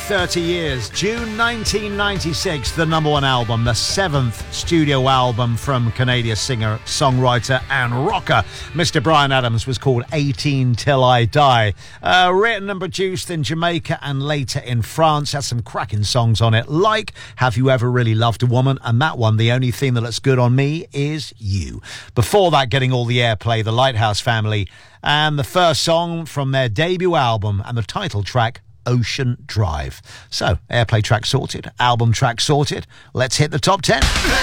30 years. June 1996, the number one album, the 7th studio album from Canadian singer, songwriter and rocker Mr. Bryan Adams, was called 18 Till I Die. Written and produced in Jamaica and later in France. Has some cracking songs on it, like Have You Ever Really Loved a Woman? And that one, The Only Thing That Looks Good on Me Is You. Before that, getting all the airplay, The Lighthouse Family, and the first song from their debut album and the title track, Ocean Drive. So, airplay track sorted, album track sorted. Let's hit the top 10.